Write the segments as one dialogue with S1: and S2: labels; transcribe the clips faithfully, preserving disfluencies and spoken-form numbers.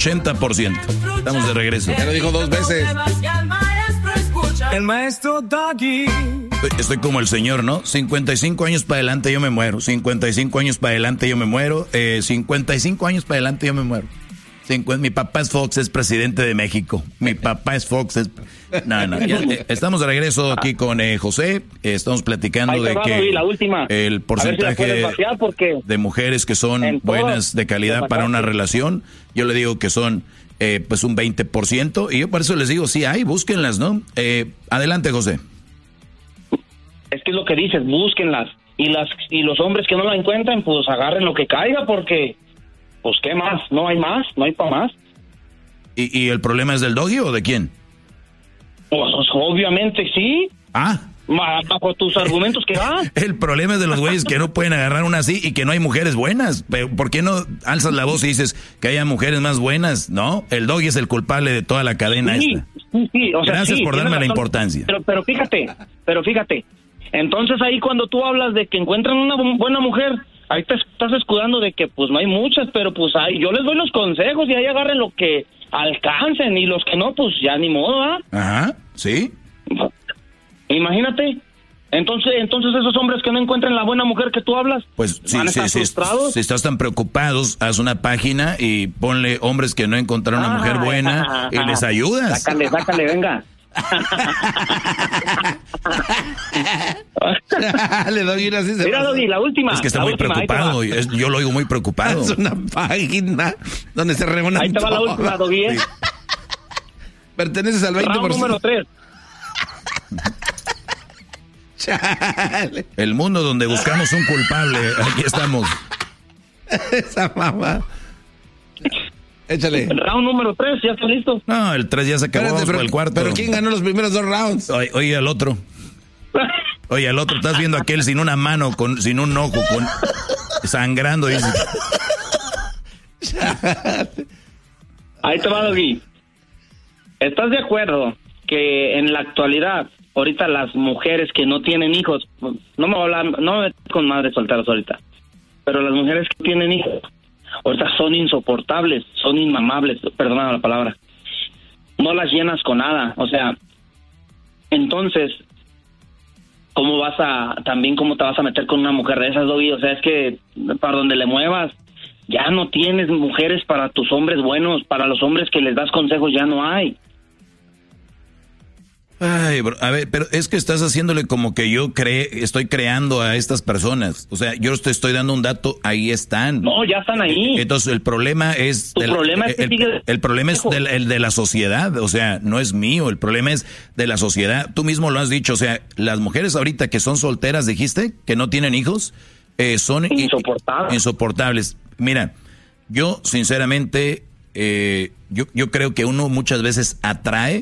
S1: ochenta por ciento. Estamos de regreso.
S2: Ya lo dijo dos veces.
S3: El maestro Doggy.
S1: Estoy, estoy como el señor, ¿no? cincuenta y cinco años para adelante yo me muero. cincuenta y cinco años para adelante yo me muero. Eh, cincuenta y cinco años para adelante yo me muero. cincuenta, mi papá es Fox, es presidente de México. Mi papá es Fox, es... No, no. Ya, eh, estamos de regreso aquí con eh, José. Eh, estamos platicando de que
S4: la última.
S1: el porcentaje
S4: si porque
S1: de mujeres que son buenas, de calidad para una relación, yo le digo que son eh, pues un veinte por ciento. Y yo por eso les digo, sí hay, búsquenlas, ¿no? Eh, adelante, José.
S4: Es que es lo que dices, búsquenlas. Y, las, y los hombres que no la encuentran, pues agarren lo que caiga porque... Pues, ¿qué más? ¿No hay más? ¿No hay para más?
S1: ¿Y, ¿Y el problema es del Doggy o de quién?
S4: Pues, obviamente sí.
S1: Ah.
S4: Bajo tus argumentos que va.
S1: El problema es de los güeyes que no pueden agarrar una así y que no hay mujeres buenas. Pero ¿por qué no alzas la voz y dices que haya mujeres más buenas? No, el Doggy es el culpable de toda la cadena
S4: sí,
S1: esta.
S4: Sí, sí, o sea,
S1: Gracias
S4: sí,
S1: por darme la
S4: razón.
S1: importancia.
S4: Pero, pero fíjate, pero fíjate. Entonces ahí cuando tú hablas de que encuentran una buena mujer... Ahí te estás escudando de que pues no hay muchas, pero pues ahí yo les doy los consejos y ahí agarren lo que alcancen y los que no, pues ya ni modo, ¿ah?
S1: Ajá, sí.
S4: Imagínate. Entonces, entonces esos hombres que no encuentran la buena mujer que tú hablas,
S1: pues sí,
S4: van a
S1: sí,
S4: estar
S1: sí,
S4: frustrados.
S1: Si estás tan preocupados, haz una página y ponle hombres que no encontraron una
S4: ah,
S1: mujer buena
S4: ah,
S1: y
S4: ah,
S1: les ayudas.
S4: Sácale, sácale, venga.
S2: Le doy una así.
S4: Mira, Doggy, la última.
S1: Es que está
S4: la
S1: muy
S4: última,
S1: preocupado. Es, yo lo oigo muy preocupado.
S2: Es una página donde se reúnen.
S4: Ahí te va la última, Doggy. ¿eh?
S1: Sí.
S2: Perteneces al veinte por ciento.
S4: Round número tres.
S2: Chale.
S1: El mundo donde buscamos un culpable. Aquí estamos.
S2: Esa mamá. Échale.
S4: Round número tres, ¿ya está listo?
S1: No, el tres ya se acabó.
S2: Espérate, pero,
S1: el cuarto.
S2: pero ¿quién ganó los primeros dos rounds?
S1: Oye, oye, al otro. Oye, al otro. Estás viendo a aquel sin una mano, con, sin un ojo, con sangrando. Dice.
S4: Ahí te va, Doggy. ¿Estás de acuerdo que en la actualidad, ahorita las mujeres que no tienen hijos, no me voy a hablar, no me meto con madres solteras ahorita, pero las mujeres que tienen hijos, ahorita son insoportables, son inmamables, perdona la palabra, no las llenas con nada, o sea, entonces, ¿cómo vas a, también cómo te vas a meter con una mujer de esas, Doggy? O sea, es que para donde le muevas, ya no tienes mujeres para tus hombres buenos, para los hombres que les das consejos ya no hay.
S1: Ay, bro, a ver, pero es que estás haciéndole como que yo cre estoy creando a estas personas. O sea, yo te estoy dando un dato, ahí están.
S4: No, ya están ahí.
S1: Entonces, el problema es...
S4: Tu problema es que
S1: el,
S4: sigue...
S1: el problema es del, el de la sociedad, o sea, no es mío, el problema es de la sociedad. Tú mismo lo has dicho, o sea, las mujeres ahorita que son solteras, dijiste, que no tienen hijos, eh, son...
S4: Insoportables.
S1: Insoportables. Mira, yo sinceramente, eh, yo, yo creo que uno muchas veces atrae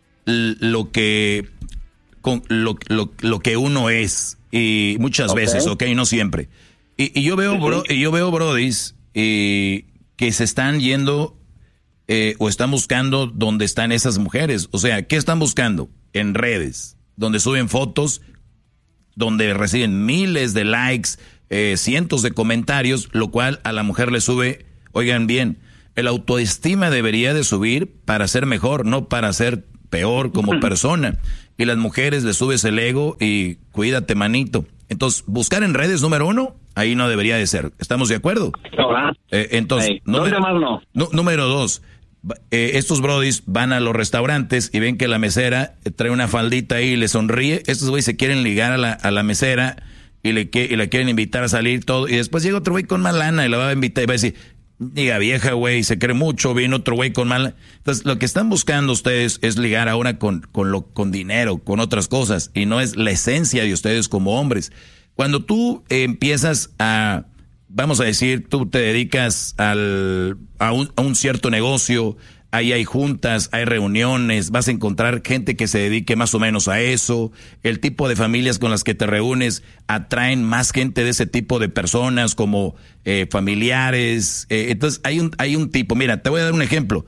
S1: lo que con lo, lo, lo que uno es y muchas okay. veces, ok, no siempre. Y, y yo veo bro, y yo veo brodis eh, que se están yendo eh, o están buscando donde están esas mujeres. O sea, ¿qué están buscando? En redes, donde suben fotos, donde reciben miles de likes, eh, cientos de comentarios, lo cual a la mujer le sube, oigan bien, el autoestima debería de subir para ser mejor, no para ser peor como persona. Y las mujeres le subes el ego y cuídate, manito. Entonces, buscar en redes, número uno, ahí no debería de ser. ¿Estamos de acuerdo?
S4: No,
S1: eh, entonces,
S4: hey,
S1: número,
S4: más no?
S1: no, número dos, eh, estos brodis van a los restaurantes y ven que la mesera trae una faldita ahí y le sonríe. Estos güeyes se quieren ligar a la, a la mesera y le, y le quieren invitar a salir todo. Y después llega otro güey con más lana y la va a invitar y va a decir... Diga vieja, güey, se cree mucho, viene otro güey con mala. Entonces, lo que están buscando ustedes es ligar ahora con, con, lo, con dinero, con otras cosas, y no es la esencia de ustedes como hombres. Cuando tú eh, empiezas a, vamos a decir, tú te dedicas al, a, un, a un cierto negocio, ahí hay juntas, hay reuniones, vas a encontrar gente que se dedique más o menos a eso. El tipo de familias con las que te reúnes atraen más gente de ese tipo de personas como eh, familiares. Eh, entonces hay un, hay un tipo, mira, te voy a dar un ejemplo.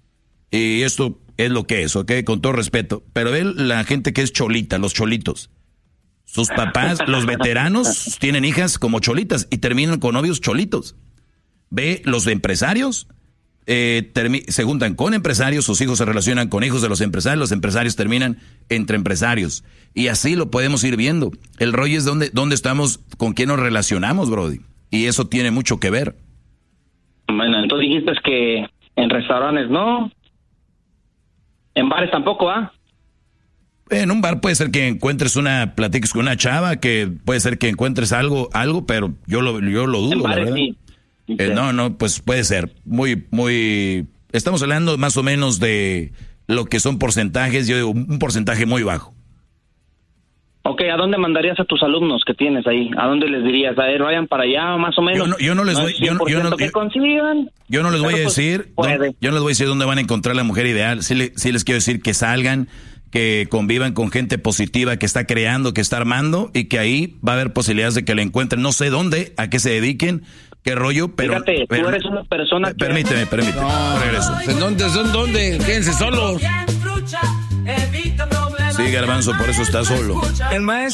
S1: Y esto es lo que es, ¿ok? Con todo respeto. Pero ve la gente que es cholita, los cholitos. Sus papás, los veteranos, tienen hijas como cholitas y terminan con novios cholitos. Ve los empresarios. eh, termi- se juntan con empresarios, sus hijos se relacionan con hijos de los empresarios, los empresarios terminan entre empresarios. Y así lo podemos ir viendo. El rollo es dónde, dónde estamos, con quién nos relacionamos, Brody. Y eso tiene mucho que ver.
S4: Bueno, entonces dijiste que en restaurantes no, en bares tampoco, ¿ah?
S1: En un bar puede ser que encuentres una, platiques con una chava, que puede ser que encuentres algo, algo, pero yo lo, yo lo dudo,
S4: En bares,
S1: la verdad.
S4: sí.
S1: Eh, no, no, pues puede ser. Muy, muy. Estamos hablando más o menos de lo que son porcentajes, yo digo, un porcentaje muy bajo.
S4: Ok, ¿a dónde mandarías a tus alumnos que tienes ahí? ¿A dónde les dirías? A ver, vayan para allá, más o menos.
S1: Yo no, yo no les voy, yo, no- yo no,
S4: que
S1: yo-
S4: consigan.
S1: yo no les voy a
S4: Pero, pues,
S1: decir,
S4: puede.
S1: dónde- yo no les voy a decir dónde van a encontrar la mujer ideal. Sí, le- sí les quiero decir que salgan, que convivan con gente positiva, que está creando, que está armando, y que ahí va a haber posibilidades de que la encuentren. No sé dónde, a qué se dediquen, qué rollo, pero...
S4: Fíjate,
S1: pero-
S4: tú eres una persona que...
S1: Permíteme, permíteme.
S2: No,
S1: Regreso.
S2: ¿en dónde son dónde? Quédense solos.
S1: Sí, Garbanzo, por eso está solo.
S3: El maestro